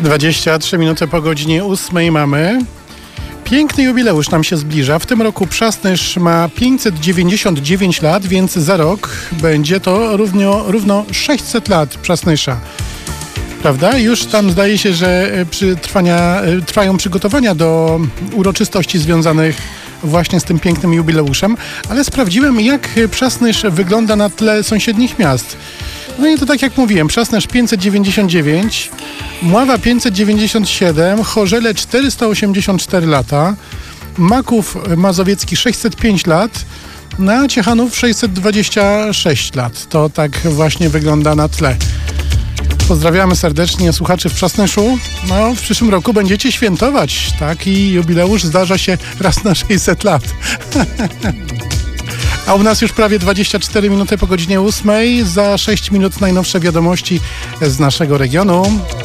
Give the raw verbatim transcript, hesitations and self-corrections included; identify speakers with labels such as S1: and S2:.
S1: dwadzieścia trzy minuty po godzinie ósmej mamy. Piękny jubileusz nam się zbliża. W tym roku Przasnysz ma pięćset dziewięćdziesiąt dziewięć lat, więc za rok będzie to równo, równo sześćset lat Przasnysza. Prawda? Już tam zdaje się, że przy trwania, trwają przygotowania do uroczystości związanych właśnie z tym pięknym jubileuszem, ale sprawdziłem, jak Przasnysz wygląda na tle sąsiednich miast. No i to tak jak mówiłem, Przasnysz pięćset dziewięćdziesiąt dziewięć, Mława pięćset dziewięćdziesiąt siedem, Chorzele czterysta osiemdziesiąt cztery lata, Maków Mazowiecki sześćset pięć lat, na Ciechanów sześćset dwadzieścia sześć lat. To tak właśnie wygląda na tle. Pozdrawiamy serdecznie słuchaczy w Przasnyszu. No, w przyszłym roku będziecie świętować. Taki jubileusz zdarza się raz na sześćset lat. A u nas już prawie dwadzieścia cztery minuty po godzinie ósmej. Za sześć minut najnowsze wiadomości z naszego regionu.